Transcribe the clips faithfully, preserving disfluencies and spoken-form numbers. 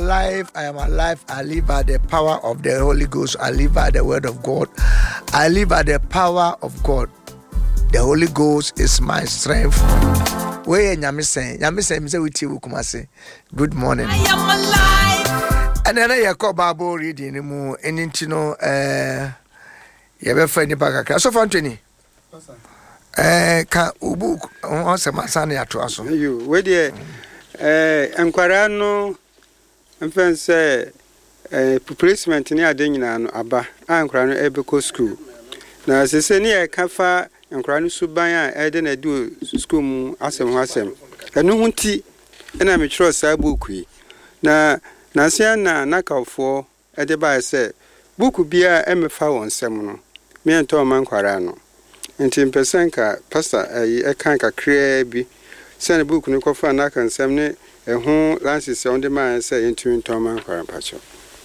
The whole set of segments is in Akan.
alive, I am alive. I live by the power of the Holy Ghost. I live by the word of God. I live by the power of God. The Holy Ghost is my strength. Where Nyame say, Nyame say, me say we tiu kumase. Good morning. I am alive. And then I call Bible reading mu enintino eh ye be fa ni bakaka. So for twenty. Eh ka ubu on se masane ato aso. You we dey eh enkwara no mfen say eh replacement ni ade nyina no aba enkwara no ebeko school. Na sese ni e kafa enkwara no suban a ede na du school mu asem ho asem. Eno hunti na me chiro sa book yi. Na na sia na nakafo ede ba say book bia emefa won sem no. Me ento man kwara no. Nti mpesen ka pastor e kan ka krea bi send book no kofa na kan sem ne ehun lances on the man say into into man kwara pacho.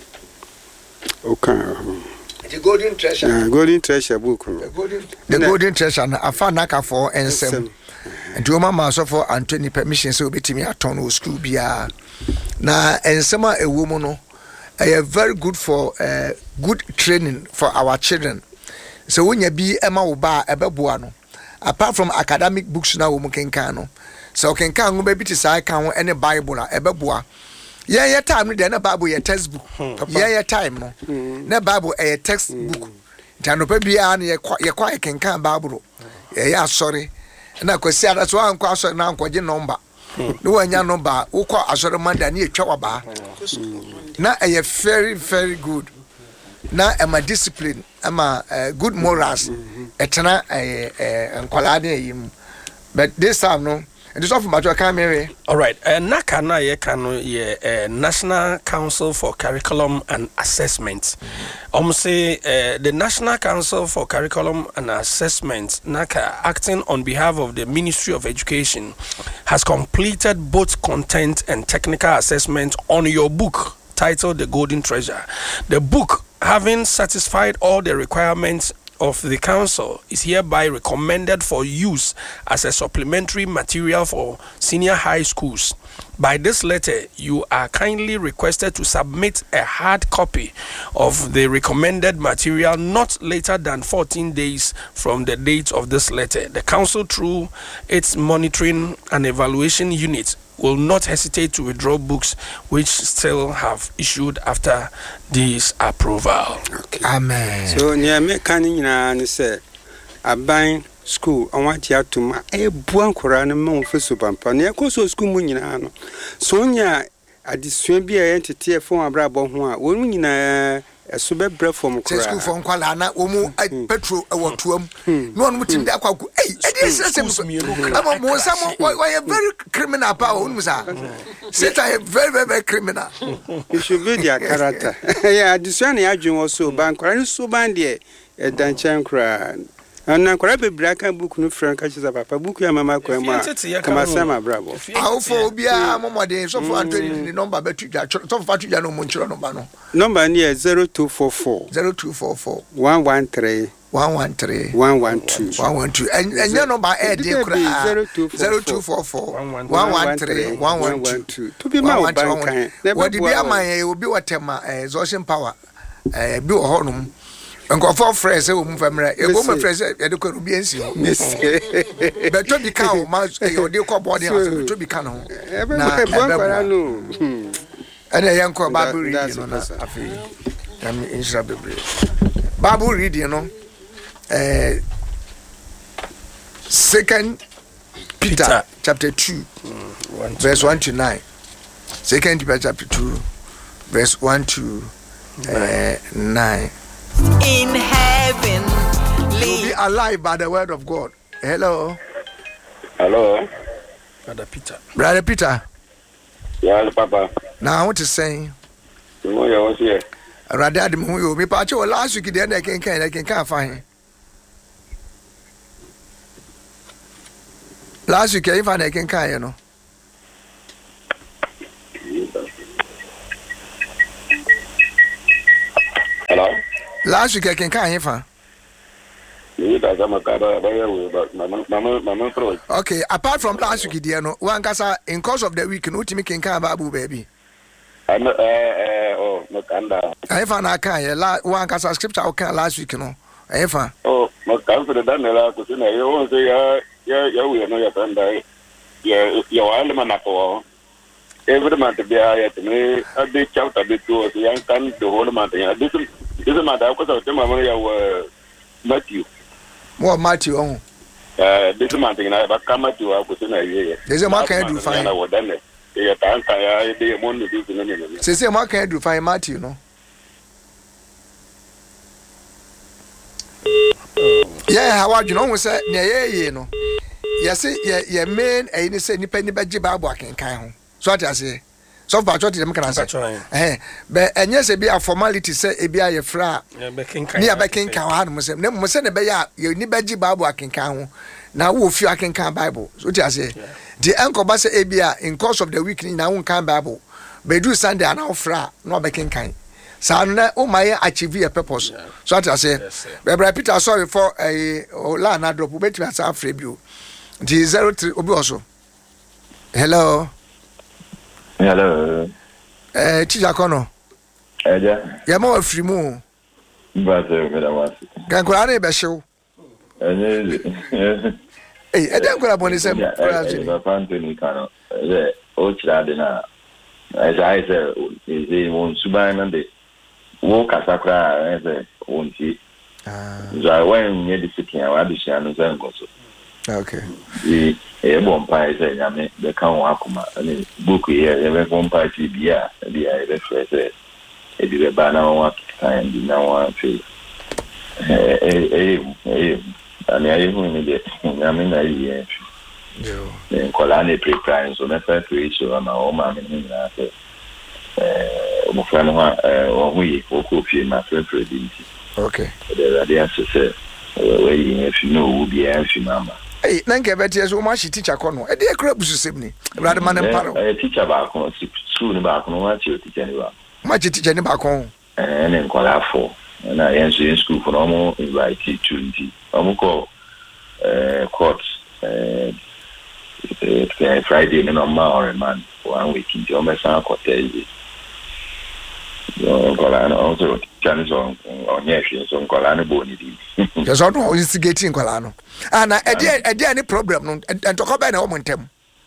Okay. The golden treasure. Yeah, golden treasure book. The golden, the golden treasure na afa nakafo ensem. Nti o mama so for Anthony permission say obetimi aton o school bia. Na ensema ewo mu no eh very good for uh, good training for our children. So when you be Emma Uba Ebeboa no, apart from academic books now we can can so can can baby to say can any Bible na Ebeboa. Yeah, yeah time no Bible your textbook. Yeah, yeah time no. Na Bible a textbook. Jano pe bia na ye kwa can can Bible. Yeah, sorry. Na kwesi ada so an kwa so na ankoje number. No wanya number ukwa asore manda na etwa waba. Na a very very good. Na am a discipline, am a uh, good morals, etana nkwalade yim. But this time no, it is often about your camera. All right, uh, nakana ye kanu ye uh, National Council for Curriculum and Assessment. Um say uh, the National Council for Curriculum and Assessment, NACA, acting on behalf of the Ministry of Education, has completed both content and technical assessment on your book titled The Golden Treasure. The book, having satisfied all the requirements of the council, is hereby recommended for use as a supplementary material for senior high schools. By this letter, you are kindly requested to submit a hard copy of the recommended material not later than fourteen days from the date of this letter. The council, through its monitoring and evaluation unit, will not hesitate to withdraw books which still have issued after this approval. Okay. Amen. So near me can you say aban school I want you to ma e buan korana mo fe so pampa na ekoso school mu nyina no so nya adesua bi a entity fo abrabo ho a wonu nyina eso be bre from kora school for nkwala na wo mu petrol e wotuam no on mutim da kwaku eh e dey system so ama mo sam why very criminal pa wonu sa say I very very very criminal. You should be their character. Yeah, adesua na adwen wo so ban kora so ban de e dan chen kora. And na kwara bebraka book no franka chisa papa book ya mama kwa ma kama sama bravo how for bia momode so for Anthony the number betu so for tu ja no mo nchiro number no number ni zero two four four zero two four four one one three one one three one one two one one two and and your number e dey kura zero two four four one one three one one two to be my bank what the bia man obi watema exhaustion power eh bi wo honum Enko for friends e wo mu famra e go my friends e de ko bi ensi ho be to bi ka o ma e o de ko body house be to bi ka no na e ba no ene yanko Bible reading no na afi am insha bebre Bible reading no eh Second Peter, Peter chapter two mm, verse one to nine. Second Peter chapter two verse one to uh, nine. In heaven, be alive by the word of God. Hello. Hello. Brother Peter. Brother Peter. Yeah, Papa. Now what is saying? No, you was here. Rather than who me patch or last week then I can can I can can't find. Last week I find I can can you know. Hello. Last week I can can't find. Okay, apart from last week, dear, no one casa in course of the week, no to make in Babu baby. ano eh eh oh makanda Efa na kan ye la one kasa scripture o kan last week no. Efa. oh makanfre danela ko sina yo so ya ya ya we no ya tanda ya ya wale manako every month be ya tene ade chapter be to so yan kan the whole month ya this this month ko so tema mo ya Matthew Mo Matthew on. Eh this month na ba ka Matthew ko sina ye They say ma kan do fine. na wodane ya tan kan ya de mo no do no no Say say ma kan do fine Matthew no. Yeah, how are you know say na ye ye no. Yes ye ye main eh ni say nipa ni ba gi Bible akenkan ho. So what I say? So far what them can say. Eh but enye say be a formality say e be a ye fra. Ni abekenkan ha no say. Na mo say na be ya ye ni ba gi Bible akenkan ho. Na wo fi akenkan Bible. So what I say? The enko ba say e be a in course of the week ni na won kan Bible. Be do Sunday na wo fra no abekenkan. So na o my achieve a purpose. So what I say? Brother Peter sorry for a la na drop bet me asa afre bi o. The zero three obi also. Hello. Hello. Eh, Chicha Kono. Eh, yeah. Ya mo free mu. But uh, me da was. Kan ko ara be show. Eh, eh, e den ko la boni sem. Eh, ba Anthony Kano. Eh, o chira de na. As I say, is the one suban and the wo kasakra eh won ti. Ah. So when you the sitting I want to share no say so. Okay. The e bon pai say nyame be kan wa akoma ani book here e be bon pai ti bia bia e be say e bi be ba na wa kan di na wa fe eh eh eh ani ayi hu ni de nyame na yi yo en kola ne prepare so na fa fe so na o ma ni na fe eh mo fa no eh o hu yi o ko fi na fe fe di. Okay. The idea is say we if you know will be a mama. Hey, nanke beti so ma shi teacher kono. E dey kra busu sem ni. Brother man emparo. Eh teacher ba kono school ni ba kono wa chi teacher ni ba. Ma chi teacher ni ba kono. Eh na nkola fo. Na yen so in school for omo invite to nti. Omo ko eh court eh Friday no ma or man one week in omo san kote. Yo kola no also channel on on yes so kola no boni di. Yes or no instigating kola no. Ah na e dey e dey any problem no and talk about na o montem.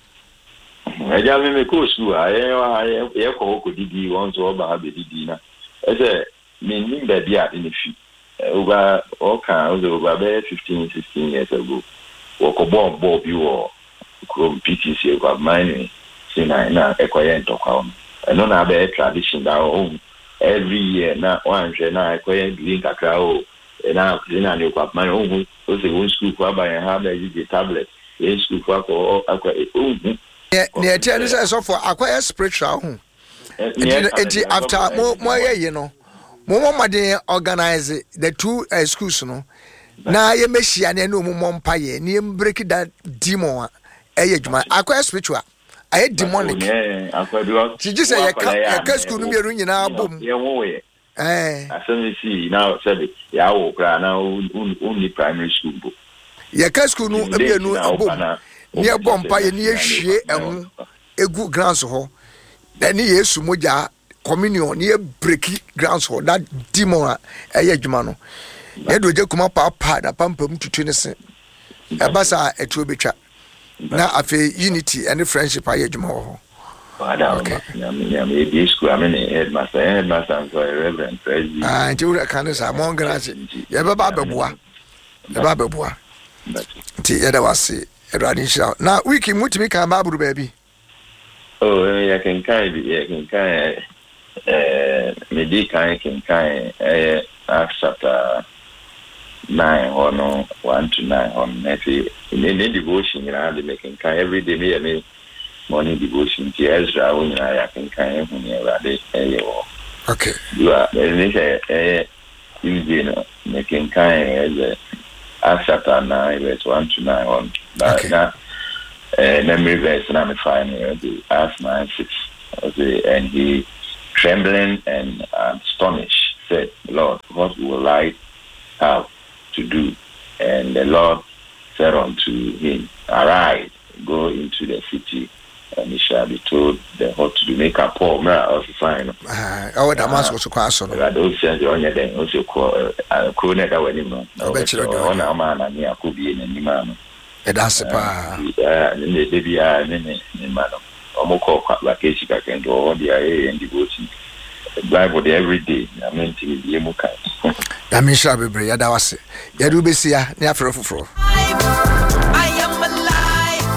E ja me me ko su aye ye ko ko didi won so ba be didi na. E say me ni be dia in fi. Over all kan over be fifteen sixteen years ago. Wo ko bomb bomb bi wo ko P T C ko mine say na na e ko ye ntokwa on. E no na be tradition da o every year na one share na I quite doing kakra o na na ni kwa man o o se won school kwa ba ha ba the tablet in school kwa ko akwa o ne ne tie ni say so for akwa spiritual ho enti after mo mo ye no mo mo made organize the two uh, schools no na ye mehia ne no mo mpa ye ne break that demon e ye djuma akwa spiritual I demonic. Yeah, akwa She just say ya ka school no meru nyina bom. Yeah, wo we. Eh. Asem see now said ya wo kra na only primary school bo. Ya ka school no meru bom. Ne bom pa ye ne hwie emu egu grounds ho. Na ne Yesu moja communion ne break grounds ho that demon e ye dwuma no. Ne do je kuma pa pa da pampam tutu ne se. E ba sa etu obetwa. Na afi unity and friendship aye dwuma ho. Okay. I mean, I mean, this school, I mean, headmaster, headmaster, and reverend, president. Ah, you can say, I'm on grass. You have a bababua. The bababua. Tea, there was a running shout. Now, we can move to make a babu baby. Oh, I can kind of, I can kind of, maybe kind can kind of, Acts chapter nine or no, one to nine on maybe in any devotion, you know, they making kind every day, me, morning devotion to Ezra when I can kind of okay. You are a you know making kind of Acts chapter nine verse one to nine on that memory verse number five Acts nine six and he trembling and astonished said, Lord, what will I have to do? And the Lord said unto him, arise, go into the city, and he shall be told the how to do make a poor man also sign. Ah, oh, that must also cross on. I don't send you on your day, also call a cornet away. I bet you on a man and me, I could be in any man. That's a pa. Yeah, and they be a man. Omoko like Keshika can do all the A and devotion. Bible every day. I mean, to be a muka. I mean, shall be brave. That was it. You do be see ya near for for. I am alive.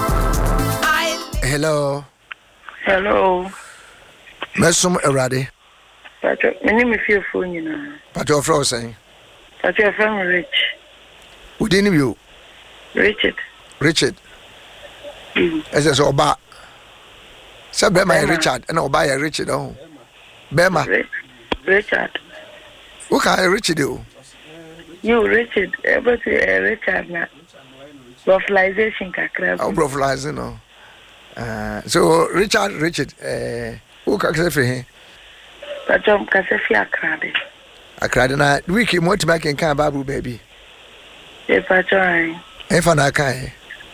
I Hello. Hello. Mesum Erade. But my name is Fearful, you know. But your friend saying. But your family rich. Who didn't you? Richard. Richard. Mm. As I saw, Ba. Sabe my Richard, and I'll buy a Richard. Oh, Bema. Richard. Who can I Richard do? You, Richard. Everybody, uh, Richard, now. Profilization, Kakra. Oh, profilizing, no. Uh, so, Richard, Richard, uh, who can I say for him? But I'm Casafi Akrade. I cried and I, we came to make in Can Babu, baby. If I join. If I can.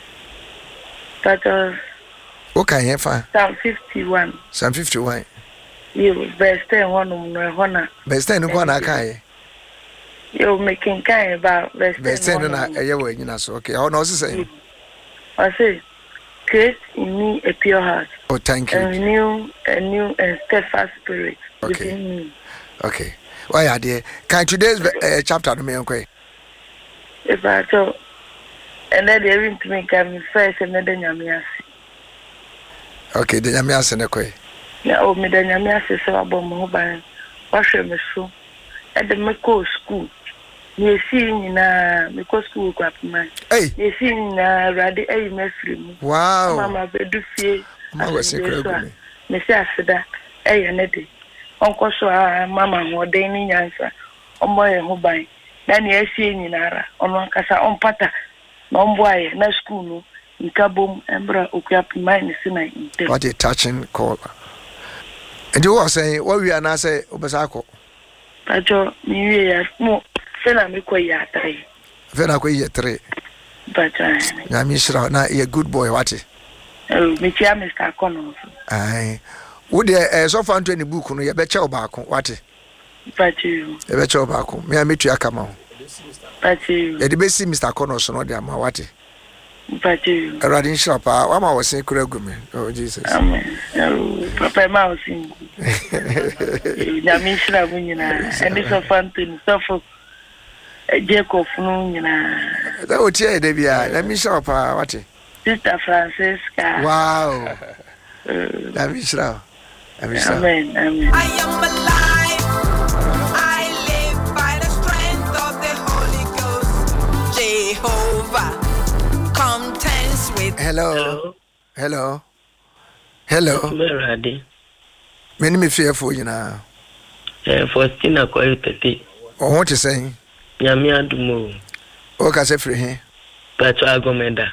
But, uh, okay, if I. Psalm fifty-one. Psalm fifty-one. You best stay one of them, one. Best stay no one I can. You're making kind about best stay no a year way, you know, so okay. How knows the same? I say, create in me a pure heart. Oh, thank you. A new, a new and steadfast spirit okay. within me. Okay. Why are there? Can today's uh, chapter to me, okay? If I told, and then they ring to me, come first, and then Yamias. Okay, the Yamias and the Quay. Yeah, oh, me the Yamias is about mobile. Wash me so. At the Mako school. You see, in a Mako school, man. Hey, you see, in a radi, a messy. Wow, Mamma, do fear. I was secret. Miss Asada, a nedi. Uncle saw Mamma, who Dani answer. On boy, who buy. Then you see in Ara, on one casa on pata. No boy, no school, in Kabum, Embra, Ukiap, mine is in. What a touching call. And you were saying, what we are now say, Obasako. Pajo, me, no, Fena Mikoya three. Fena Koya three. But I miss her now, you're a good boy, what it? Oh, Mister Mister Connors. Aye. Would there so far to any book on your better back? What it? But you, a better back. May I meet you? Come on. But you, the best Mister Connors, no, dear, my what it? But you, a riding shop, I'm always saying, Kuragumi. Oh, Jesus. Amen. Oh, Papa Mouse. Yamisha, and it's a fountain, suffer. Jacob, no, you know. That would tell you, let me shop. What it? Sister Francisca. Wow. Let me shop. Amen. Amen. I am alive. I live by the strength of the Holy Ghost. Jehovah. Contents with. Hello. Hello. Hello. Hello. Many me fearful, you know. Eh, Faustina Koyotati. Oh, what you saying? Yamia Dumo. Oh, can I say free here? But I go menda.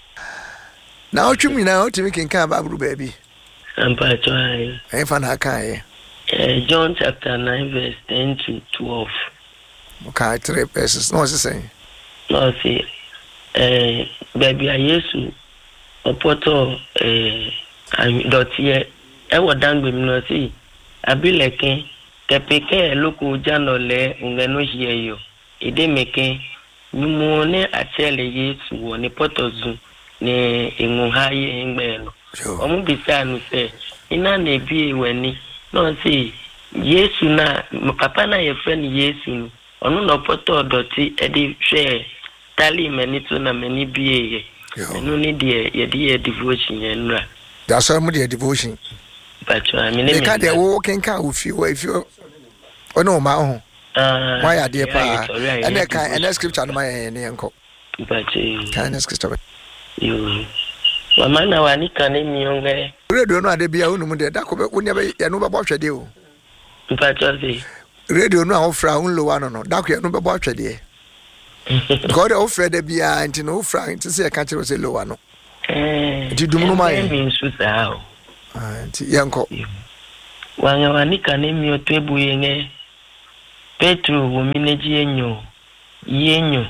Now, you mean now to make in camp, baby? I'm part I. If I can. Eh, John chapter nine, verse ten to twelve. Okay, three verses. No, what's the saying? No, see. Eh, baby, I used to. Opoto, eh, I'm dot here. I was done with me, see. I be like, the peke local janole, ungano here you. It didn't make a numone at tell ye to one a potozu, ne in high in bell. Omu beside me say, in a be when no see, yes, na, papa na your friend, yes, on no poto dotty, eddy share, tally manito na many be a no need dear, dear devotion, and that's some of the devotion. But I mean, they can't walking car with you if you. Oh no, my own. Why are dear pa? And that kind and that scripture on my uncle. But kind of scripture. You. Mamma, I need can name young guy. We don't know the be a woman that could never know about your deal. But the radio no frown low one no, that you know about your dear. God offered the be and no frown to say a country was a low one. Did you do no mind? Means with how? Yanko. When you are Nika name your table in Petro, Wominaji enyo, Yenyo,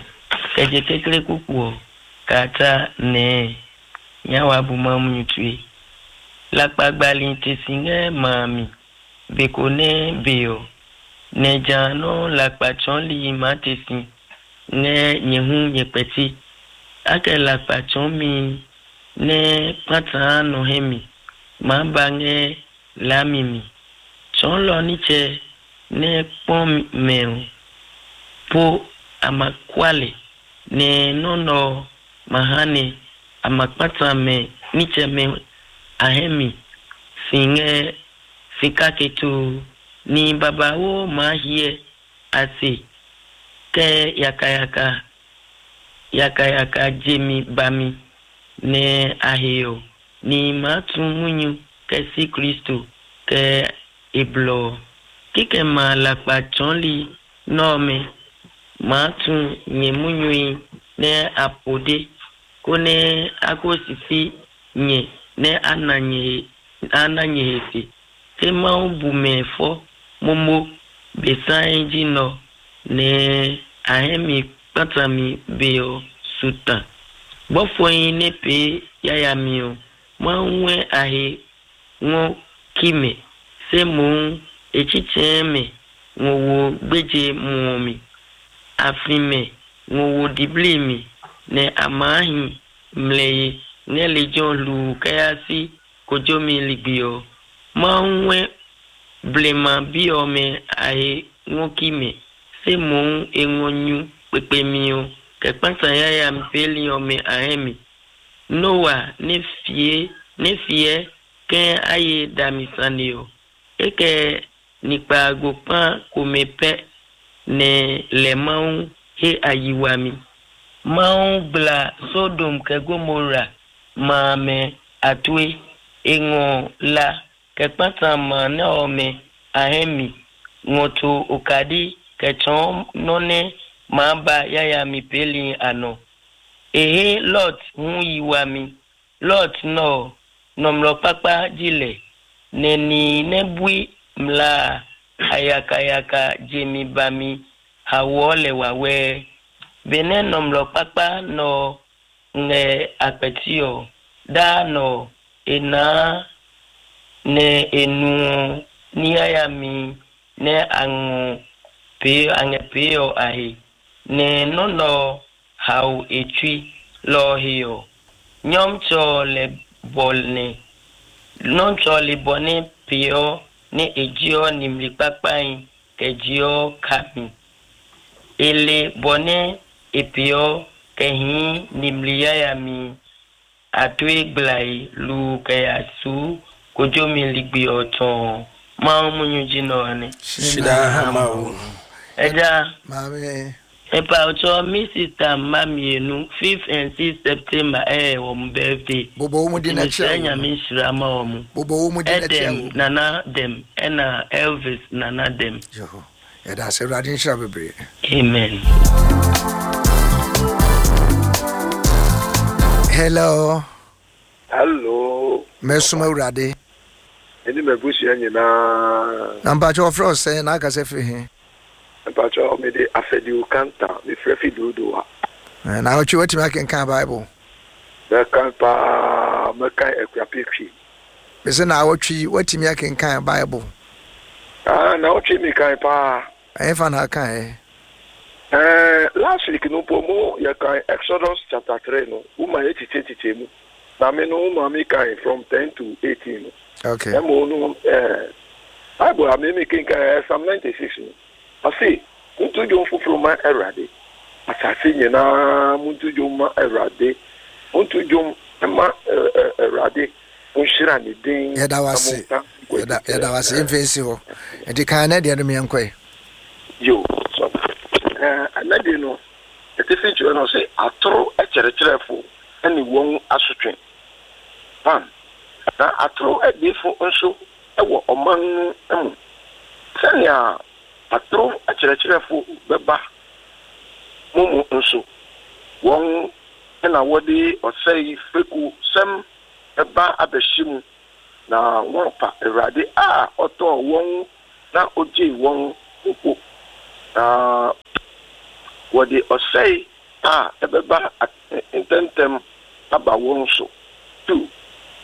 Kajetekle Kuku, Kata, ne, Yawabu Mamu tree. lakpagbali tisinge mami bekone beo ne jano lakpachonli matisi ne nyehu nyepeti ake lakpachomi ne pata no hemi mambange lamimi chonlo niche ne pom meu po amakwale ne nono mahane amakpata me niche me ahemi singe sikaketu ni babawo mahie ati ke yakayaka yakayaka jemi bami ne ahio ni matu munyu ke si Kristo ke iblo kike ma lakpa chonli nome matu nyemunyu ne apode kone akosisi nye ne ananye ananye hesi tema ubumefo momo besanji no ne ahemi patami beo suta bofo ne pe yayamio mwanwe ahe ngo kime se mu echicheme ngo gbeje muomi afime ngo diblimi ne amahi mleye ne lejon lu kayasi kojomi libio mwanwe blema biome ahe ngo kime se mu engonyu pepemio kekpansa yaya mpeli ome ahemi Noah ne fie ne fie ke aye damisanio eke nipa gopan komepe ne le maun he ayiwami maun bla Sodom ke Gomora mame atwe engo la kekpansa mane ome ahemi ngoto okadi kechon none mamba yaya mipeli ano ehe Lot hu yiwami Lot no nomlo papa jile neni nebui mla ayaka yaka jemi bami hawole wawe bene nomlo papa no ne apetio da no ena ne enu ni ayami ne angu pe angepeo ahi ne nono how etui lo hiyo nyom cho le bolne non cho le bone pio ne ejio ni mlipapai kejio kami ele bone epio kehi ni mliyami atwe glai lu kayasu kojomi ligbio to ma munyu jinone shida hamau eja mame Epa ocho mi sister mami nu fifth and sixth September eh wom birthday. Bobo umu di na chia. Enya mi shirama omu. Bobo umu di na chia. Edem nana dem ena Elvis nana dem. Yo. Eda se radin shira bebre. Amen. Hello. Hello. Mesuma urade. Eni mebushi nyina. Namba cho fro se na ka se fi he. Pacho me de afedi ukanta me frefi dodoa na ochi wati ma ken kan Bible me kan pa me kan ekwapipi me se na ochi wati mi ken kan Bible ah na ochi mi kan pa e fa na kan eh eh last week no pomo ya kan Exodus chapter three no uma eighty eighty mu na me no uma mi kan from ten to eighteen. Okay. E mo no eh Bible am me ken kan Psalm ninety-six no Asi, muntu jo fufuruma erade. Asasi nyina muntu jo ma erade. Muntu jo ma erade. Unshira ni din. Yeda wase. Yeda yeda wase mfensi ho. Enti kan na de no menkwe. Yo, so. Eh, anade no. Etifi jo no say atoro echerecherefo ani won asotwe. Pan. Na atoro edefo nso ewo oman emu. Sanya atro akyerɛkyerɛfo bɛba momo nso wɔn na wɔde ɔsɛe feku sɛm ɛba abɛhyimu na wɔn pa Awurade a ɔtɔɔ wɔn na ogye wɔn mpo na wɔde ɔsɛe a ɛbɛba ntɛntɛm aba wɔn so tu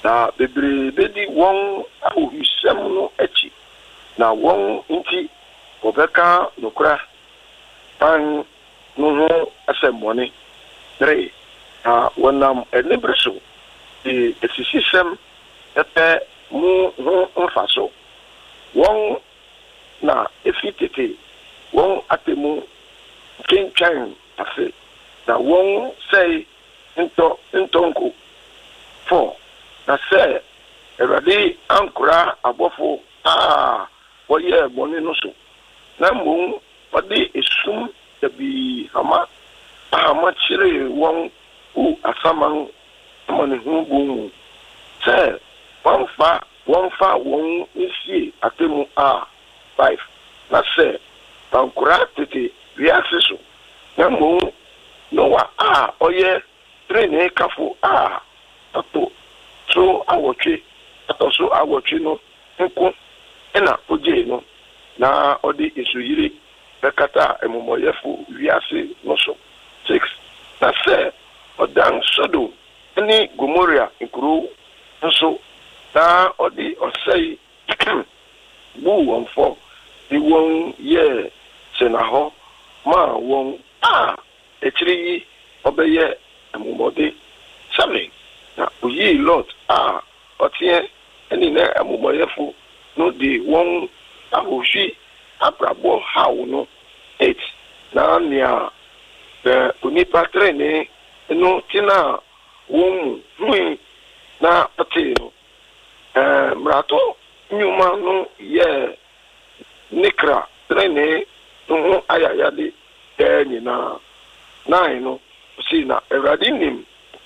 na bebre bedi won ahohisem no echi na won nti obeka nokra pan no ho asemmone three na wonam enibreso e esisisem epe mu ho mfaso won na efitete won atemu kenchan afi na won say into intonko four na say erade ankura abofo ah woye boni no so na mo odi esum tabi ama ama chire won u asaman amane hu bu say won fa won fa won isi atemu a five na say ankura tete wiaseso na mo no wa ah oye training kafu ah tato so awotwe tato so awotwe no nko ena oje no na odi esuyire bekata emumoyefu wiase no so six na se odan sodo ni Gomorrah nkuru nso na odi osei bu won fo di won ye senaho ma won ah etiri obeye amumode sami na oyi lot ah otie eni na amumoyefu no di won ahoshi abrabo hawo no eight na nia eh unipa trene no tina won hui na patino eh mrato nyuma no ye nikra trene no ayaya de enyi na nine no si na eradinim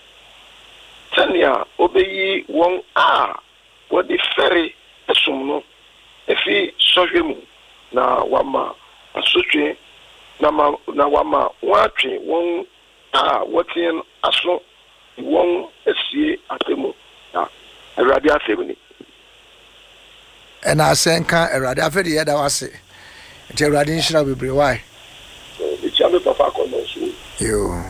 tania obeyi won a wodi fere esum no efi sohwemu na wama asotwe na ma na wama watwe won a wotin aso won esie atemu na eradi afebuni ena asenka eradi afedi yeda wase nti eradi nshira bebre why the channel of our connection yo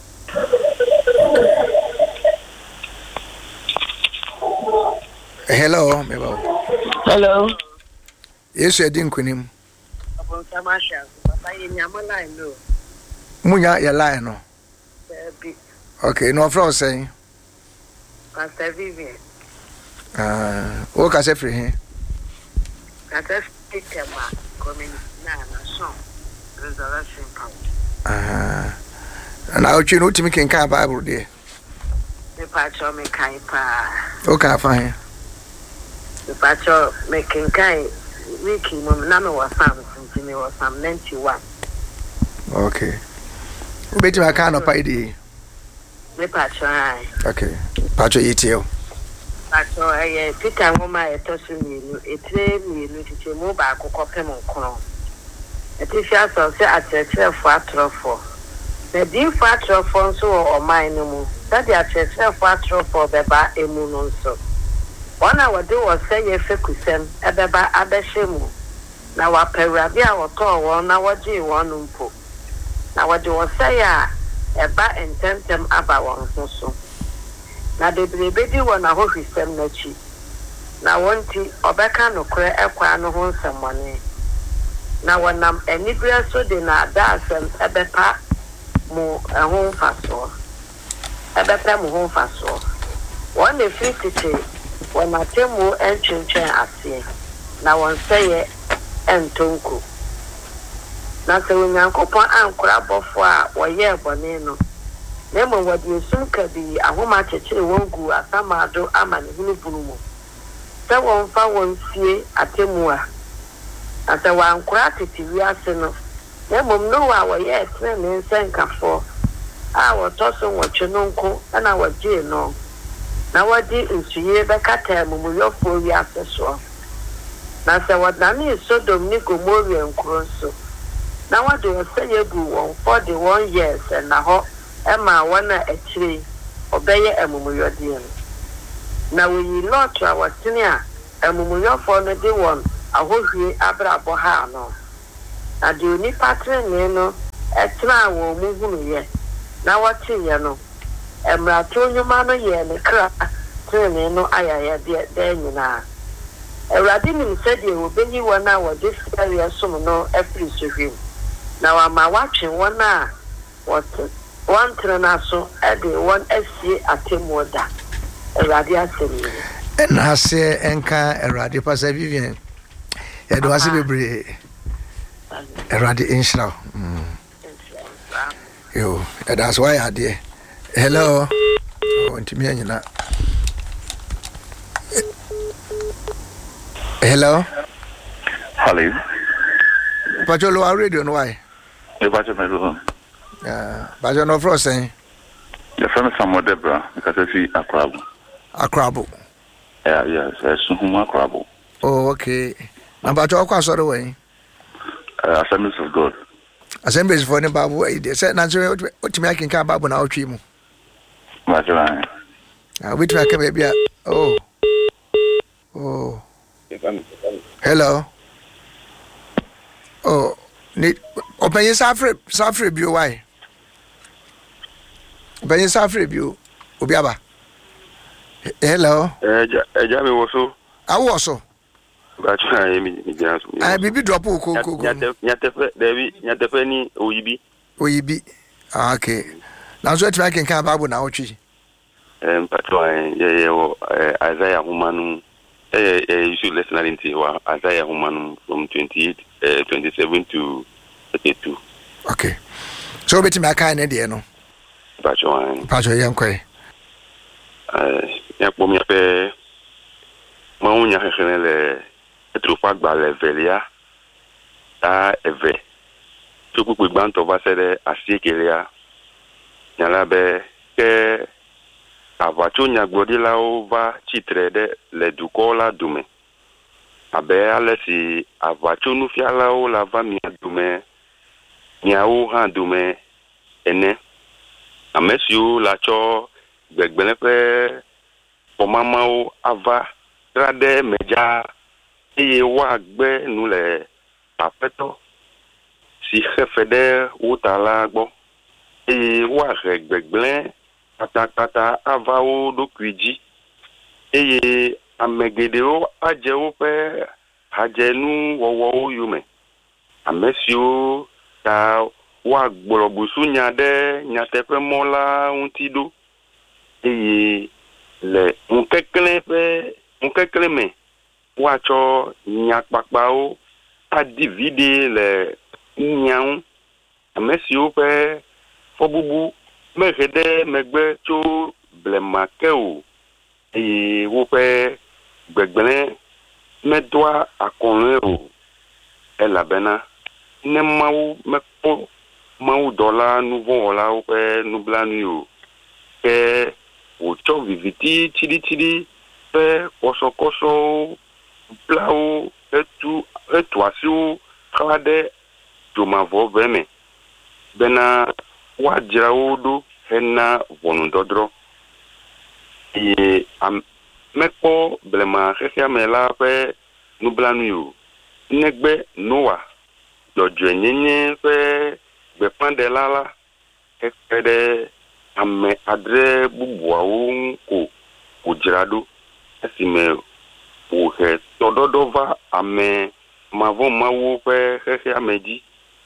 hello mebo hello yesu edin kunim abon tamasha papa yenyama line no munya ya line no bi okay no from saying Pastor Vivian ah o ka se free he Pastor Tikema community na na so resurrection power ah na o chi no timi ken ka Bible there me pacho me kai pa o ka fa he me pacho me ken kai wiki mum na me was Psalm me was Psalm ninety-one okay o beti ma ka no pa idi me pacho ai okay pacho yitio pacho eh Peter ngoma etosu ni etre ni ni tete mu ba akokọ pem nkono etifia so se atrechre fo atrofo na di fo atrofo nso o man no mu that the atrechre fo atrofo beba emu no nso wana wode wo se ye fekusem ebeba abehemu na wapawra bia woto wo na woje wonu mpo na wode wo se ya eba ententem aba won so na debrebedi wo na hohwisem na chi na wonti obeka nokre ekwa no ho nsamone na wonam enibria so de na adasem ebepa mu ehon faso ebepa mu hon faso won e fitite wona temu entwentwen ase na won seye entonku na se wonyankopon ankora bofo a woye bone no nemo wadi sum kabi ahoma chechire wongu asamado amane hunu bunumu se won fa won sie atemu a asa wankora tete wiase no nemo no wa woye etre ne nsenkafo a wotoso wotwe no nko na waje no na wadi nsuye bekata mumuyofo wiase so na se wadani Sodom ni Gomorrah nkronso na wadi oseye bu won for the one years na ho ema wana etire obeye emumuyodie na we lot awatene a emumuyofo no de won ahohwie abrabo ha no na de oni patre ne no etra wo mu hunu ye na wati ye no emrato nyuma no ye ne kra training no ayaya de de nyina Ewurade nim said you will be one hour this area some no every review now am I watching one hour what one trainer so e dey one sie atemoda Ewurade asemi na se enka Ewurade Pastor Vivian ya do ase bebre Ewurade inshra mm yo that's why I dey hello oh ntimi anyina hello hello Pacholo our radio no why e ba me lo ah ba no fro sen the friend Samuel Debra because fi Akrabo Akrabo yeah yes so huma Akrabo oh okay na ba to kwa so do we uh, Assemblies of God Assemblies for the Bible e dey say na so otimi akinka Bible na otwi mu ma jira ah we try come bia oh oh hello oh need open your safre safre bio why open your safre bio obiaba hello eh eja me wo so awo so ba try mi mi ja so ah bibi drop ko ko ko nyatefe David nyatefe ni oyibi oyibi ah okay na so try ken kan Bible na otwi em patron ye ye wo Isaiah humanu eh eh you should listen into wa Isaiah humanu from twenty-eight uh, twenty-seven to thirty-two okay so beti me aka na de no patron patron yan kwai eh ya pom ya pe ma unya khenele etrufa gba levelia ta eve to ku gbanto va sere asiekelia nyala be ke avachonya godila ova chitrede le dukola dume abe alesi avachonu fiala o la va mi dume niawo ha dume ene amesiu la cho gbegbele pe pomamao ava trade meja eye wa gbe nu le papeto si xefede utala gbo eye wa gbegbele patapata avao do kwiji eye amegedeo ajeo pe hajenu wowo yume amesio ta wa gborobusu nyade nyatepe mola untido eye le unkekle pe unkekle me wacho nyakpakpao a divide le nyau amesio pe fobubu megede megbe cho blemakeo e wo pe gbegbele medwa akonlero elabena ne mau meko mau dola nouveau la wo pe nublanu yo ke o cho viviti chidi chidi pe koso koso plao etu etuasio khade jomavo veme bena wajraudo hena vonundodro e am meko blema khia mela pe nublanu yo negbe noa dojo nyenye pe be pandelala ekede ame adre bubuawo ko ujrado esime o he tododova ame mavo mawo pe khia meji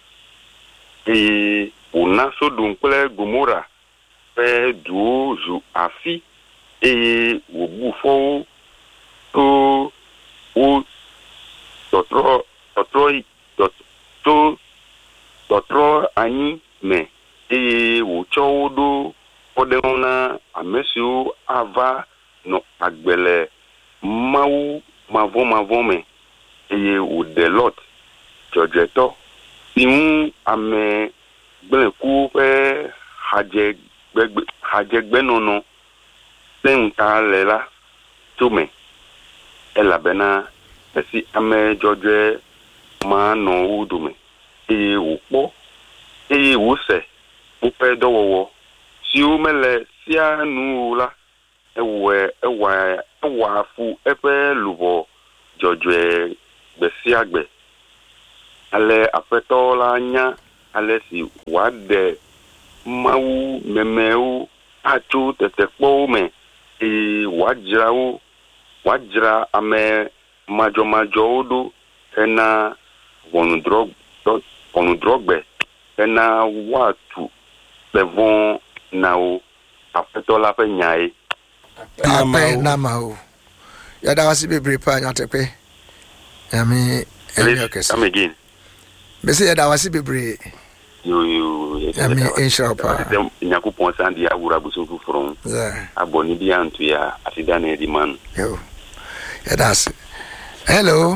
e una sodun kple gomora pe du ju afi e wo bufo to o totro totro to totro ani me e wo chodo odena amesio ava no agbele mau mavo mavo me e o delot jojeto imu ame gbe ku pe haje gbe haje gbe nono ten ta lela tume elabena esi ame joje ma no udume e upo e use upe dowo si o mele si anu la ewe ewa ewa fu epe lubo joje gbe si agbe ale afeto la nya ale si wade mau memeu achu tetekpo me e wajra wo wajra ame majo majo do ena wonu drog wonu drogbe ena watu bevon na o apetola pe nyai ape na ma o ya da wasi bebre pa nyatepe ya me enyo kese come again be say ya da wasi bebre yo yo ya me inshallah pa nyakopon sandi awura buso fufron yeah aboni bi antu ya asidane di man yo ya das hello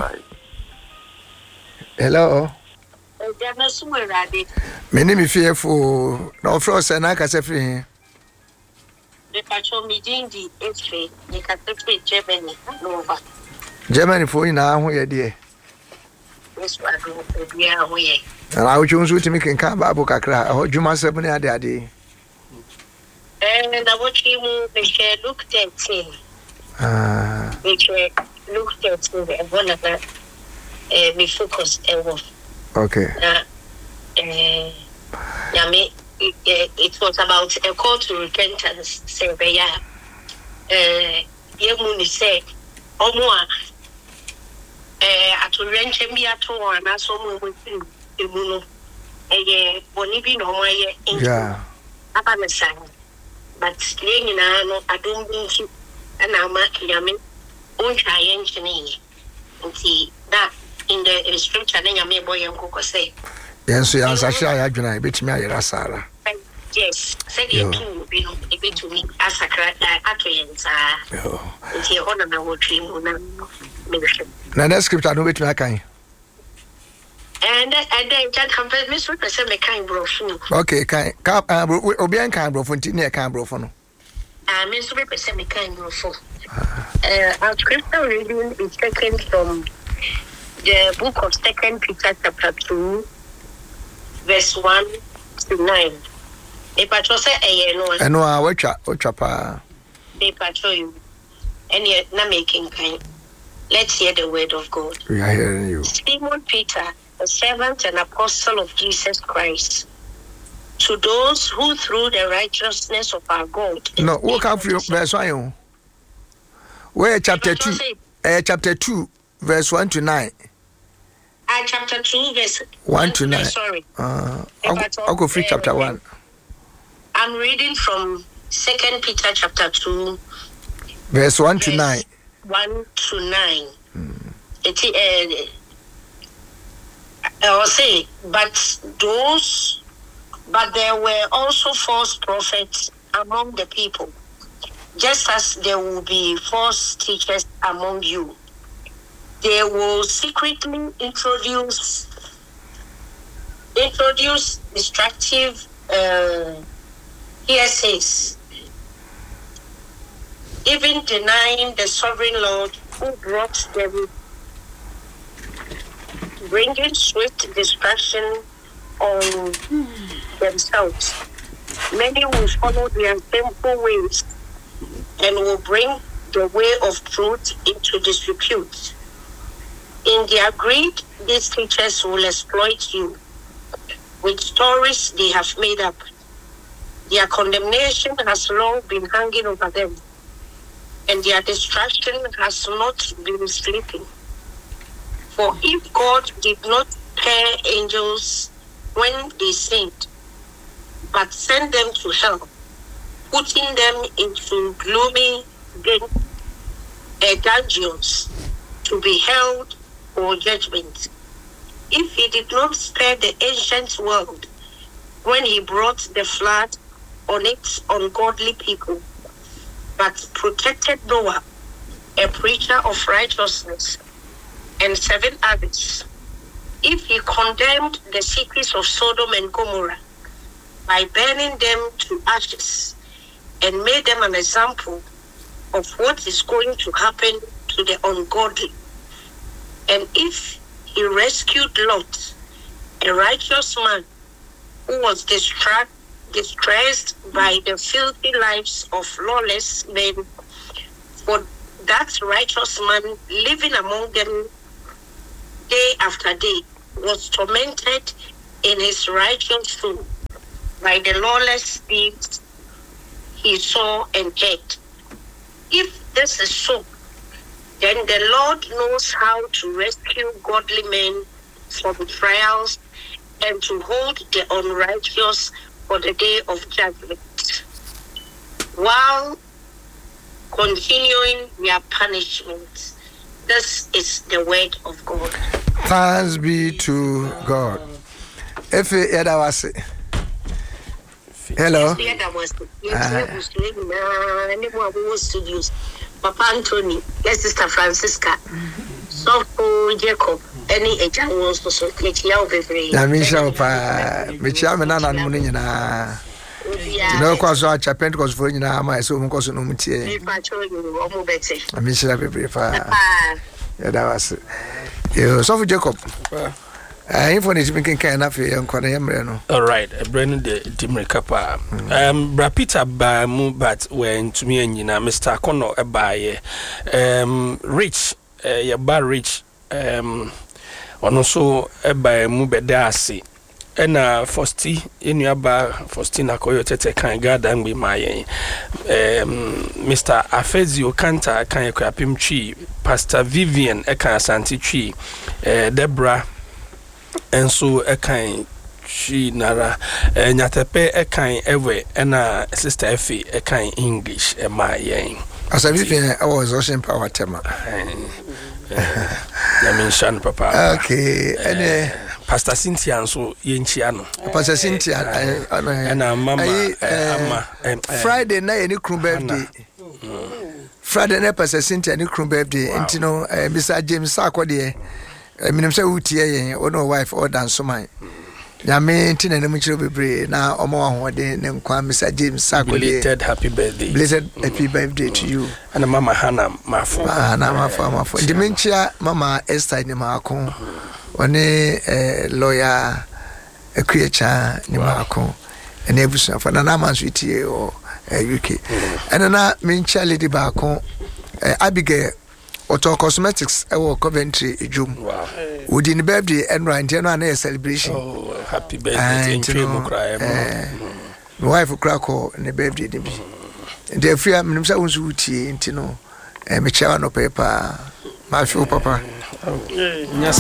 hello Jana Sumerade. Many me fearful no frost and I can say free. The patrol meeting the H the Catholic Germany Nova. Germany for you now, where dear. This one we are we. And I would choose to make in Kamba Bocacra or Juma seven a day. And I watch him the look thirteen. Ah, Which look thirteen and one of that me focus ever. okay. Uh, uh, yeah, me, it, it was about a call to repentance. Say, yeah, uh, Yemuni said, Omwa, uh, at rent me at all, and I saw me with him, Imuno, a bonibi no way in Yeah. Abanasan. But staying in Ano, I don't think you, and I'm making Yamin, won't try engineering. And see that. In the scripture, then you may boy and cook say. Yes, so answer I adjuna bit me a Sara. Yes, said you too, you know, a bit to me as a crack at it's here on the whole dream. Now that script I know it me can. And and then that compare Miss Ripper said me kind bro. Okay, can cap Obian can bro for near can bro for no. Uh Miss Ripper said me kind bro for. Uh our scripture reading is taken from the book of Second Peter chapter two, verse one to nine. A patrol say a no. I know I watch watch up. A patrol you. And yet not making kind. Let's hear the word of God. We are hearing you. Simon Peter, a servant and apostle of Jesus Christ, to those who through the righteousness of our God. No, walk up for verse one. Where chapter two? Uh, chapter two, verse one to nine. Uh, chapter two, verse one to nine. Sorry. Uh, I'll, I'll go free chapter one. I'm reading from Second Peter chapter two, verse one to nine. One to nine. Mm. It, uh, I will say, but those, but there were also false prophets among the people, just as there will be false teachers among you. They will secretly introduce introduce destructive uh, hearsays, even denying the sovereign Lord who brought them, bringing swift destruction on themselves. Many will follow their sinful ways and will bring the way of truth into disrepute. In their greed, these teachers will exploit you with stories they have made up. Their condemnation has long been hanging over them, and their destruction has not been sleeping. For if God did not spare angels when they sinned, but sent them to hell, putting them into gloomy dungeons to be held for judgment. If he did not spare the ancient world when he brought the flood on its ungodly people, but protected Noah, a preacher of righteousness, and seven others, if he condemned the cities of Sodom and Gomorrah by burning them to ashes and made them an example of what is going to happen to the ungodly, and if he rescued Lot, a righteous man who was distraught, distressed by the filthy lives of lawless men, for that righteous man living among them day after day was tormented in his righteous soul by the lawless deeds he saw and heard. if this is so, then the Lord knows how to rescue godly men from trials and to hold the unrighteous for the day of judgment, while continuing their punishment. This is the word of God. Thanks be to God. If Eda was hello. Papa Anthony, yes, Sister Francisca, so Jacob, any agent was to so catch you over free. Namisha, Micham and Anna Munina. You know, because I chapped was for you now, my son was no material. I miss you every fire. Yeah, that was it. So, Jacob. I informed me making kind of a young. All right, Brennan the Dimri Kappa. Um, Brapita by move, but when to me and you know, Mister Kono a buy um rich, uh, ya bar rich, um, on also a buy move bedasi. And uh, Fosti in your bar, Fostina Coyote can garden with my um, Mister Afezio Kanta can crapim tree, Pastor Vivian Ekan Santi tree, uh, Deborah. And so a kind she nara and yatepe a kind ewe and a sister Effie a kind English and my yang. As I was ocean power tema. I mean, Shan Papa. Okay, and Pastor Cynthia and so Yenchiano. Pastor Cynthia and a mama Friday night any crew birthday. Friday night Pastor Cynthia any crew birthday and you know Mister James Sako dear. I mean, I'm so utie or no wife or dance so my. Yame tina na muchiro bebre na omo ahode ne nkwa Mister James Sako. Belated happy birthday. Blessed happy birthday to you. And Mama Hannah Mafo. Ah, na Mafo Mafo. Dementia Mama Esther ni maako. One eh lawyer Ekwecha ni maako. Ene ebusu fa na na manso tie o U K. And na mencha lady baako Abigail Auto Cosmetics ewo Coventry ejum. Wow. Wodi ni birthday and right no na celebration. Oh, happy birthday to you cry. My wife crack ne birthday dey be. Dey free am nim say won so utie ntino. Eh me chawa no paper. Ma show papa. Yes.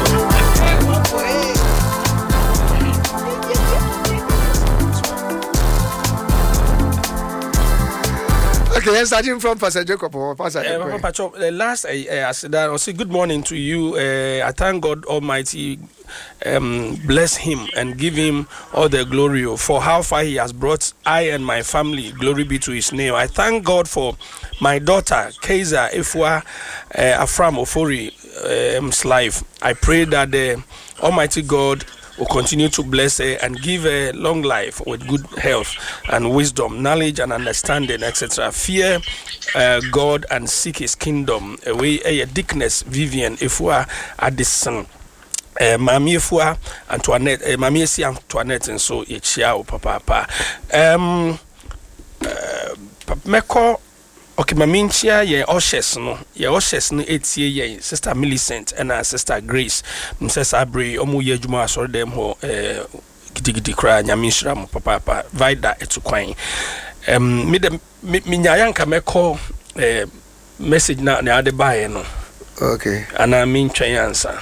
Okay, starting from Pastor Jacob or Pastor uh, Papa, the last I uh, uh, said I say good morning to you. Uh, I thank God Almighty, um, bless him and give him all the glory for how far he has brought I and my family. Glory be to his name. I thank God for my daughter Kaiser Ifwa uh, Afram Ofori's um, life. I pray that the Almighty God will continue to bless her and give her long life with good health and wisdom, knowledge and understanding, et cetera. Fear uh, God and seek his kingdom. Away a Dickness Vivian Ifwa Addison. Uh, Mami Ifwa Antoinette, uh, Mami Esi Antoinette, and so it's ya papa papa. Um, uh, Meko. Okay, maminchia ye oshes no ye oshes no etie ye Sister Millicent and our Sister Grace Missus Abri omu ye adwuma asore dem ho eh gidigidi kra nyamishira mo papa papa vida etukwan em me dem minyayanka meko eh message na na ade bae no. Okay, ana mintwen answer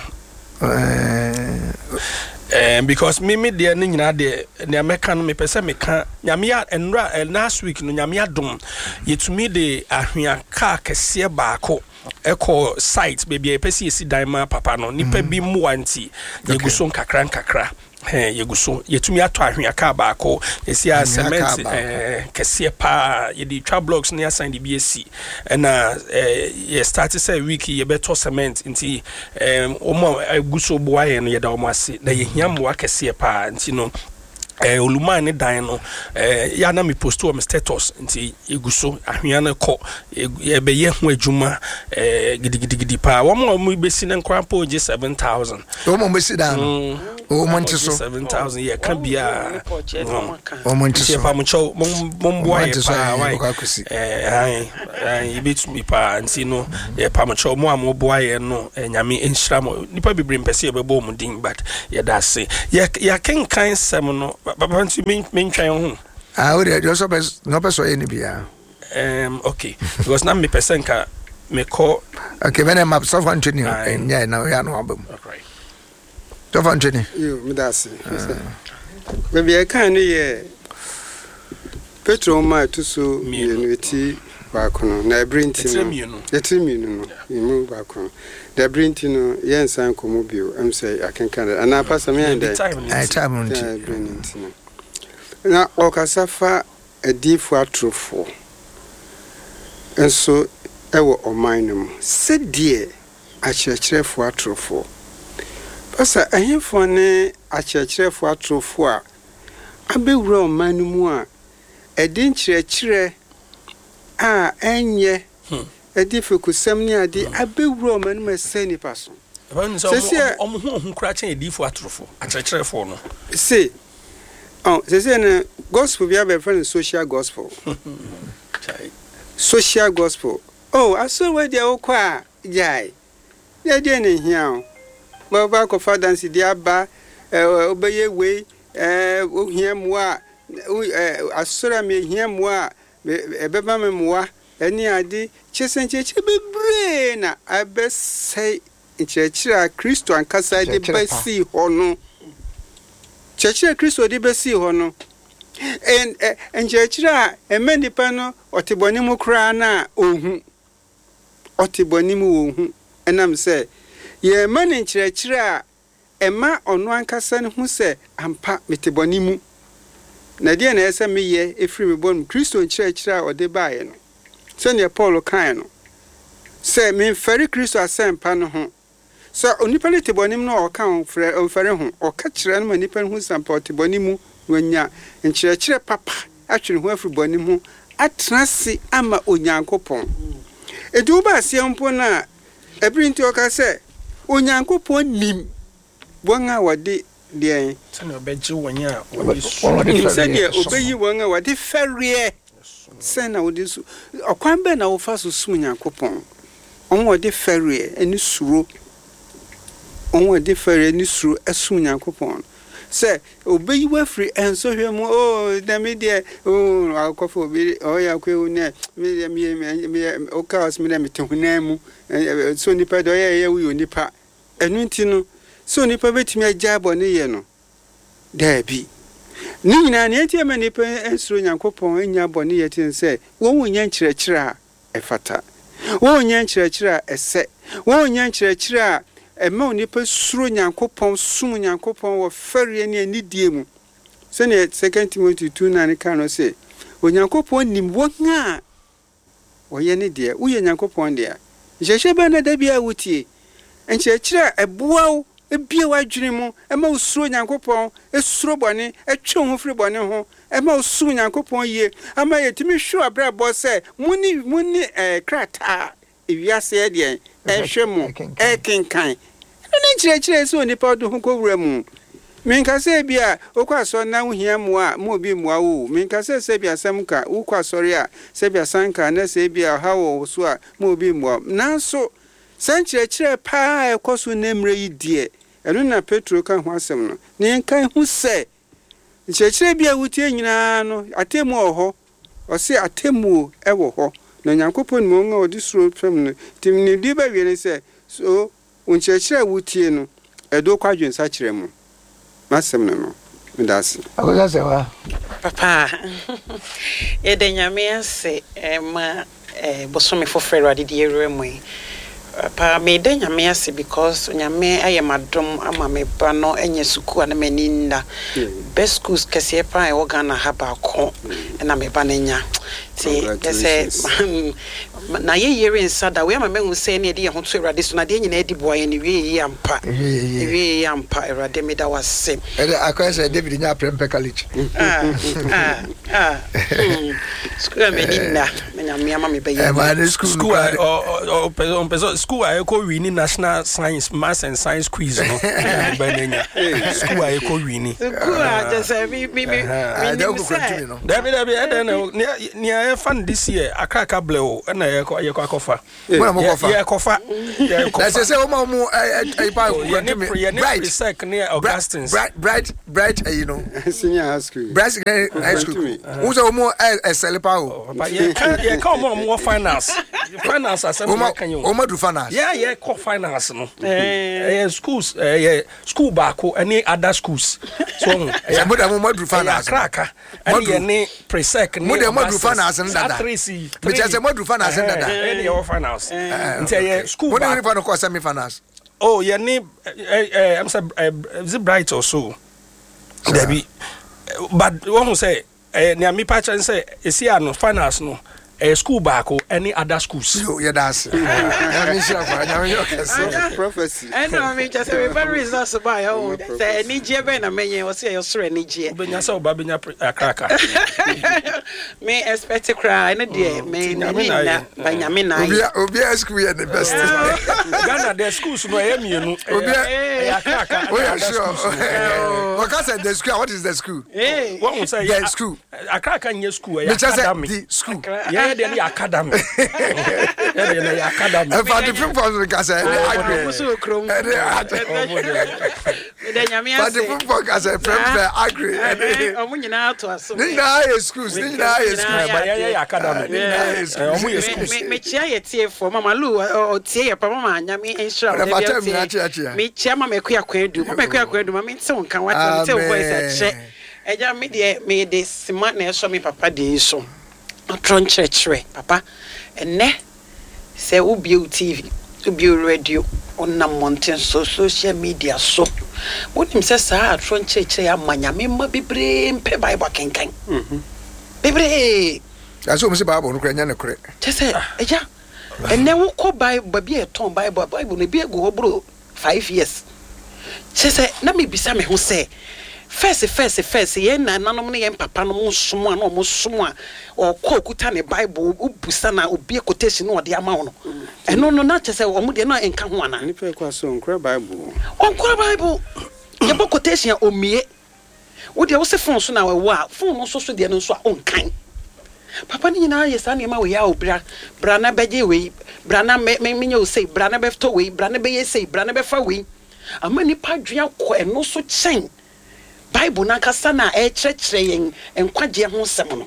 eh Um, because me me dear nyina de ne America no me pese me ka nyamia enra last week no nyamia dom yetumi de ahwea car kese baako eko site baby e pese esi dan ma papa no nipa bi mu anti yeguso nkakra nkakra eh yeguso yetumi ato ahwea car baako esi a cement eh kese pa ye di tra blocks ne assign di B S C na eh ye start say week ye beto cement nti em omo eguso boa ye no ye da omo ase na ye hiamwa kese pa nti no eh oluma ne dan no eh ya na me post o me status nti eguso ahwea na ko ye be ye ho adwuma eh gidigidigidi pa wo mo mo be si ne nkrampo je seven thousand wo mo be si dan o mo nti so seven thousand ye kan bia o mo nti so pa mo cho mo boa ye pa why eh ai ai bit me pa nti no ye pa mo cho mo am boa ye no nyame enhira mo nipa bibre mpese ye be bo mo din but ye da se ye ya ken kan sem no Papa, you mean mean try on? I would just no person any beer. um okay because now me person ka me call okay when I'm so fun to you yeah now ya no abam okay so fun to you me that's baby I can hear petrol ma to so unity back no na brintin no yetimi no you back no the brintin no yen san komo bio am say I can can and na pass me and I time on brintin na okasafa adifo atrofo enso ewo omanum sedie akyerɛkyerɛfo atrofo pasa ahemfo ne akyerɛkyerɛfo atrofo a abewura omanum a edin kyerɛkyerɛ a enye edifo kusɛm ne ade abewura omanum asani paso sɛ ɔmo ho ho kra kyɛn edifo atrofo akyerɛkyerɛfo no se oh se se na gospel bia be friend social gospel social gospel oh aso we dia okwa jai dia dia ne hia o ba ko fa dance dia ba obeye we eh ohia moa asora me hia moa ebeba me moa eni ade chesencheche bebre na abesai nkyerɛkyerɛ Kristo ankasa de basi hɔ no kyerɛkyerɛ Kristo de basi hɔ no en nkyerɛkyerɛ emenipa no ɔtebɔne mu kra na ohu ɔtebɔne mu ohu enam sɛ ye mani nkyerɛkyerɛ a ema ɔno ankasa ne hu sɛ ampa metebɔne mu na deɛ na ɛsɛ meyɛ efiri me bɔn Kristo nkyerɛkyerɛ a ɔde bae no sɛ ne Paul kan no sɛ me mfari Kristo asɛmpa no ho so onipa ne tebɔnim no ɔka ɔfrɛ ɔfrɛ ho ɔka kyerɛ no nipa ho sampa tebɔnim mu wanya nkyerɛkyerɛ papa atwere ho afiri bɔnim ho atrase ama onyankopɔn edu ba asie mpo na ebrinti ɔka sɛ onyankopɔn nim wɔn a wɔde deɛ sɛ ɔbɛgye wɔn a wɔde sɛ deɛ obeyi wɔn a wɔde fɛreɛ sɛ na wɔde so ɔkwan bɛ na wɔfa so sum onyankopɔn ɔn wɔde fɛreɛ ani suro onwe de fere ni suru esum nyankopon se obeyi wafri enso hwe mu oh da me de oh akofo obi oh ya kwe ne me me me o kaos me na metehuna mu so nipa do ye ye wi onipa enu nti no so nipa betimi agya bo ne ye no da bi ni nyina ne enti ma nipa ensuru nyankopon enya bo ne ye tin se wo wonya nkyerɛkyerɛ a efata wo wonya nkyerɛkyerɛ a ese wo wonya nkyerɛkyerɛ a ema onipa suro nyankopɔn sum nyankopɔn wɔ fɛreɛ ne anidie mu sɛne second Timothy two nine ka no sɛ onyankopɔn nim wɔn a wɔyɛ ne deɛ woyɛ nyankopɔn deɛ nhyehyɛ bɛ na da bia wotie nkyerɛkyerɛ ɛboaw ebia wadwene mu ema usuro nyankopɔn esuro bɔne etwe ho firi bɔne ho ema usum nyankopɔn yie ama yɛtimi hwe abrabɔ sɛ muni muni eh krata ewiase deɛ ehwe mu ekenkan ne nkyerɛkyerɛ sɛ onipa do ho kowura mu menkasɛ bia okwaso na wo hia mu a mo bi mu awo menkasɛ sɛ bia asɛm ka wo kwasɔre a sɛ bia sanka na sɛ bia ha wo so a mo bi mu nanso sɛ nkyerɛkyerɛ paa ɛkɔso nemre yi die ɛno na Petro ka ho asɛm no ne nkan hu sɛ nkyerɛkyerɛ bia wotie nyinaa no atemu wɔ hɔ ɔse atemu ɛwɔ hɔ na nyankopɔn mu nga odi suro fam no timni di ba wiene sɛ so nkyerɛkyerɛ wotie no ɛdo kwadwen sa kyerɛ mu masɛm no no medase akosa sɛ wa papa e de nyame ase ma e bosome foforo ade de ere mu pa me de nyame ase because nyame aye madom ama me ba no enye suku ana mani nda best schools kese pa e Ghana ha ba ko na me ba nya ti kese na ye yere insada we ama me hu se ne de ye ho to Awurade so na de nyina edi boa ye ne we ye ampa we ye ampa Awurade me da wase e de akwese David nya prempe college ah ah ah school me ninda me nya me ama me ba ye e ma school school o o o school I go win national science maths and science quiz no banenya school I go win school just me me me no David David I don't know near fun this year akaka blew na ye ye kwakofa mo mo kofa ye kofa let's say o mo mo ai pa bright sec near Augustine bright bright bright you know senior high school bright high school who so mo sell pa o but ye can ye come on more finance. Finance as Oma Oma do finance. Yeah, yeah, co finance no. Eh schools eh school back any other schools. So yeah, mo da mo do finance. Kraka. Any any presec mo da mo do finance ndada. Me say mo do finance ndada. Any your finance. Ntia yeah school back. What do you find cause me finance? Oh, your name eh I'm say is it bright or so? Debbie. But one who say eh near me patch and say is here no finance no. A school back or any other schools. Yeah, that's it. Prophecy. I know, I mean, just a very results by oh, say, Niger Ben, I mean, or say, you're sorry, Niger. Ben, you're so babbing a cracker. May expect to cry, and a dear, may Benjamin. Obia school at the best. Ghana, their schools, no, I mean, Obia cracker. Oh, sure. What I said, the school, what is the school? Eh, what will say, yeah, school. A cracker in your school, the school. Yeah. The academy. The academy. And for the football, because I agree. But the football, because I agree. I'm going out to us. Nina schools, Nina schools, academy. Me chair for Mama Lou or Tia, Pama, Yami, and Shroud. Me chairman, me queer quedu, me queer quedu, my son can watch until voice check. And ya made this smart show me Papa de so. Tron church papa and ne say ubi T V ubi radio on na mountain so social media so what him says sir Tron church ya manya me ma bebre mpe bible kenkan mhm bebre that's what me say bible no kwanya na kure just say eja and ne wo ko bible bi e ton bible bible na bi ego bro five years just say na me bisa me ho say First, first, first, ye na nanom ne ye papa no mo somo na mo somo a o ko okuta ne bible ubusa na obi quotation no de ama wo no eno no na chese o mo de na enka ho ana ni pe kwa so nkra bible onkra bible ye bo quotation o mie wo de wo se fon so na wo a fon no so so de no so a onkan papa ni na ye sa ne ma we ya obra bra na beje we bra na me me nya o sei bra na be to we bra na be ye sei bra na be fa we amani pa dua ko eno so chen Bible na kasa na e chechre yen enkwaje ho sem no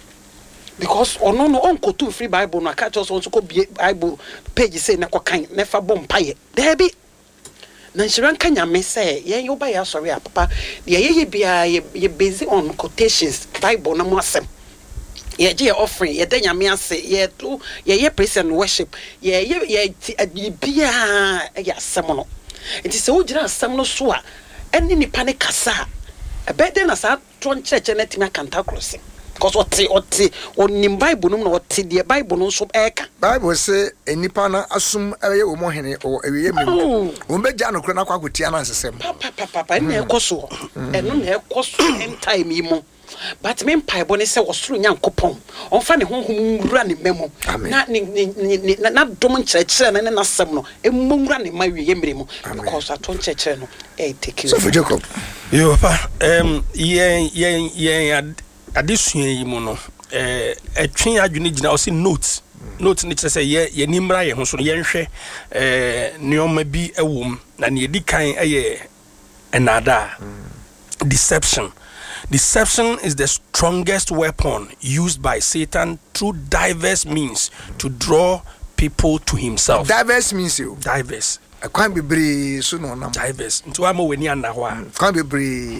because ono no onko to free Bible no aka just onso ko Bible page say na kokan na fa bom paye there be na nshira kanya me say yen yo ba ya sorry papa ye ye bia ye based on quotations Bible na mo asem ye je offering ye da nyame ase ye to ye ye praise and worship ye ye ye bia ya asem no it is so jira asem no so a eni nipa ne kasa a better na sa Tron church na timi akanta crossing because what what on Bible no what the Bible no so eka Bible say enipa na asum eye wo mo hene o ewiye mem wo beja no kro na kwa gotia na nsesem papa papa na ekoso eno na ekoso en time yi mo but me Bible ne say wosoro nyankopon onfa ne honhom wura ne memo na na na dom nkyerɛkyerɛ na ne nasɛm no emmowura ne mawie mremo because aton kyerɛkyerɛ no e take you so for Jacob yo papa em yen yen yen adesua yi mu no eh atwen adwene gina o se notes note ne kyerɛ sɛ ye ye nimra ye ho so ye nhwɛ eh neoma bi ewom na ne edi kan eye enada deception. Deception is the strongest weapon used by Satan through diverse means to draw people to himself. Diverse means you. Diverse. I can't be brave so no number. Diverse. Into amo weni anahwa. Can't be brave.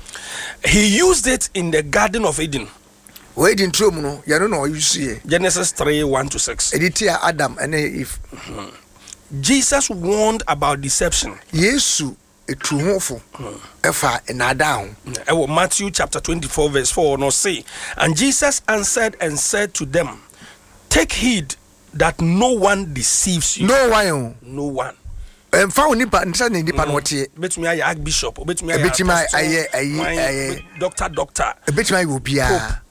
He used it in the Garden of Eden. Where didn't you know? You don't know you see. Genesis three one to six. Editia Adam and Eve. Mm-hmm. Jesus warned about deception. Yesu. A true hopeful, efa and down. Matthew chapter twenty-four, verse four. No say, and Jesus answered and said to them, "Take heed that no one deceives you." No one, no one. And found nipa and said nipa no tie. Bet me I Archbishop. Bet me I bet me I I doctor doctor. Bet me will be a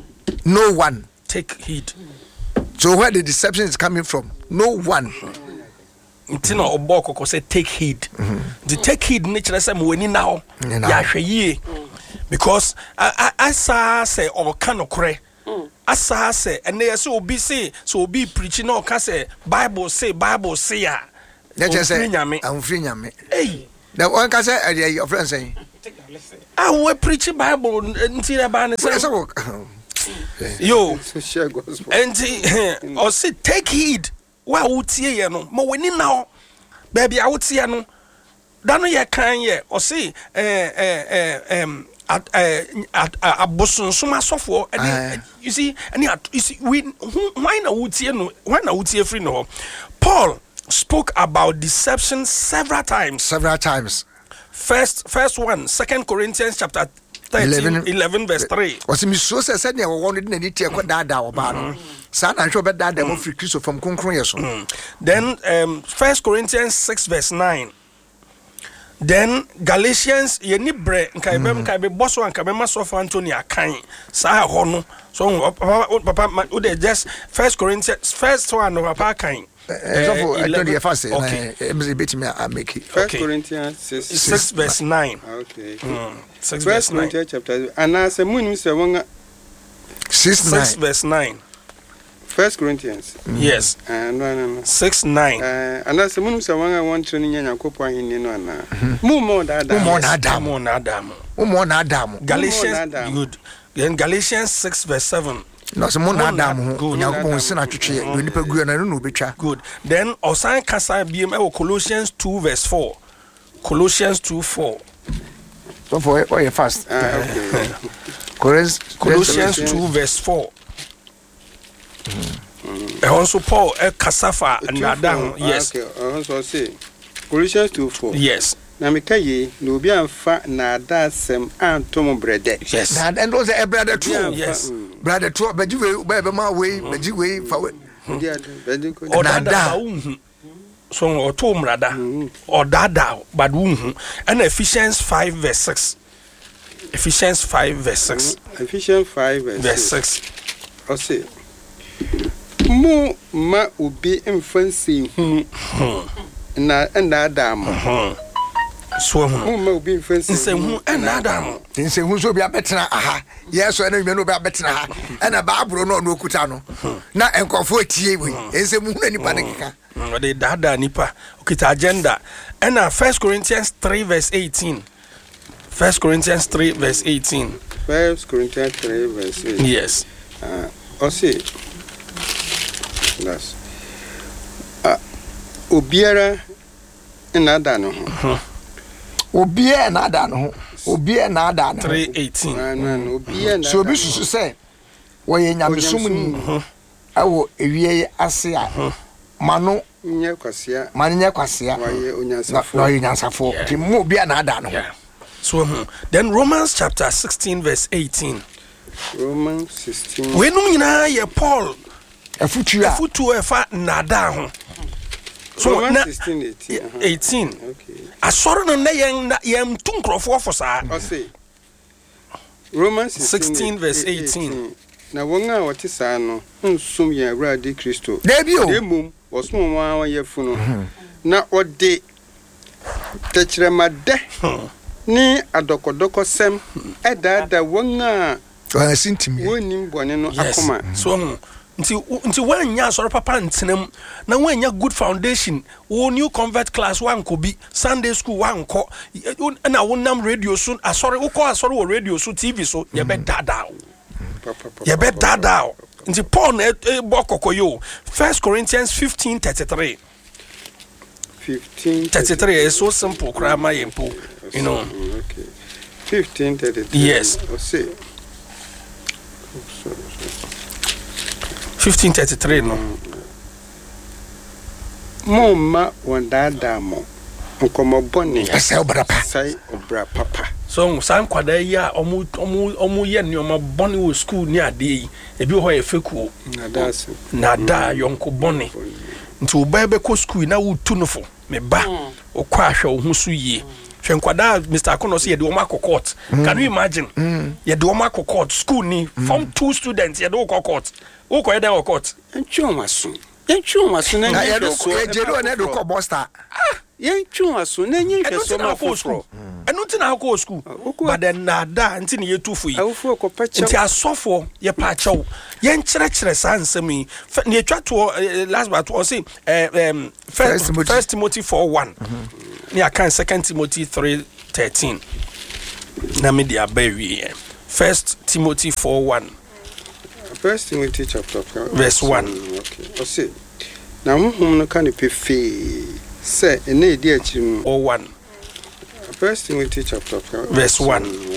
no one. Take heed. So where the deception is coming from? No one. Ntino oboko ko say take heed. The take heed nature say mo weni now. Ya hweye. Because I I sa say o ka no kore. Asa say and they say obi say so obi preaching no ka say Bible say Bible say ya. Let us say I'm free nyame. Hey. The one ka say your friend saying. I we preach Bible until ba na say. yo and or say take heed wa wotie ye no ma wani na ho baby a wotie no da no ye kan ye or say eh eh em abosun asofo and you see and you see we why na wotie no why na wotie free no. Paul spoke about deception several times several times first first one Second Corinthians chapter thirteen, eleven verse three. Was me so said ne wo no na tie ko dada oba no sa na hwe be dada mo free Kristo from konkron yeso. Then um First Corinthians six verse nine. Then Galatians ye ni bre nkai bem nkai be boso nkai be maso for Anthony akan sa ho no so papa o de just First Corinthians first one no papa akan. So for I don't the fast okay me bit me I make it. First Corinthians six, six verse nine. Okay. Mm. six First Corinthians chapter and as a moon se won six verse nine. First Corinthians. Yes. Uh, no no no. six nine. Uh, and as a moon se won want to nya Yakobwa hin no na. Mu mo da da. Mu mo na da mo na da mo. Mu mo na da mo. Galatians good. Then Galatians six verse seven. No, so mo na da mo. Yakobwa se na twetwe. Do nipa gu na no betwa. Good. Then Osan kasa biem e Colossians two verse four. Colossians two four. So for oh you fast. Ah, okay. Colossians two verse four. Mm. And also Paul e kasafa and Adam. Yes. Okay. Also say Colossians two four. Yes. Na mekaye no bi amfa na da sem antom brede. Yes. And and those a brother too. Yes. Brother too beji we be ma we beji we fa we. O dada unhu. So o to mrada. O dada but unhu. And Ephesians five verse six. Ephesians five verse six. Ephesians five verse six. O say mu ma obi mfansi hu na na adam so mu ma obi mfansi nse hu na adam nse hu so bi abetena aha yes so na nwe no bi abetena aha na ba abro no no okuta no na enkofo tie we nse mu hu nipa ne keka o de dada nipa okita agenda na First Corinthians three verse eighteen. First Corinthians three verse eighteen. First Corinthians three verse eighteen. Yes. Uh, o say that's uh obiara na ada no ho obiara na ada no ho obiara na ada no three eighteen. na na obiara na so bi susu say wo ye nyamesum ni awo ewie ase a mano nya kwasia mano nya kwasia wa ye onyansafo na ye nyansafo ti mu obiara na ada no ho so then Romans chapter sixteen verse eighteen. Romans sixteen. We no nyina ye Paul afutu a afutu e fa nada ho so na sixteen eighteen. eighteen. Okay. Asoro no na yen yem tu nkrofo fo saa. O say Romans sixteen verse eighteen. Na won a wote saa no nsum ye awurade Kristo. Debi o. Demum osum wa wa yefu no. Na ode techremade ni adokodoko sem edada won a o sintimi wonim bone no akoma. So nti nti wanya asoro papa ntenam na wanya good foundation wo new convert class one ko bi Sunday school one ko na wonam radio so asoro wo ko asoro wo radio so T V so ye be dada ye be dada nti Paul na bokoko yo First Corinthians fifteen thirty-three. fifteen thirty-three is so simple krama yempo you know. Okay. fifteen thirty-three. Yes. O say fifteen thirty-three no. Mo ma wandada mo. Nkomo boni. Sai obra pa. Sai obra papa. So san kwada ya omu omu omu ye ni omo boni wo school ni ade yi. Ebi ho ye feku. Na das. Na da yonko boni. Nti wo ba be ko school na wo tu no fo. Me ba. O kwa hwe wo hu so yie. Hwe nkwada Mister Akono say ye de omo court. Can you imagine? Ye de omo court school ni form two students ye de wo court. Wo ko ye den wo court. Ntwe maso. Yen twe maso na ye do ko je do na do ko bosta. Ah, yen twe maso na yen hwe so ma foforo. Enu ti na ko school. But then na da nti ne yetufu yi. Awofo ko pacha. Nti asofo ye pacha. Yen kire kire san nsemi. Ne etwa to last but to say um first First Timothy four one. Ne akan Second Timothy three thirteen. Na me dia ba wi. First Timothy four one. First Timothy chapter verse one. Okay. I see. Now, whom no can be fee. Say, a nay dear chim. Or one. First Timothy chapter verse one.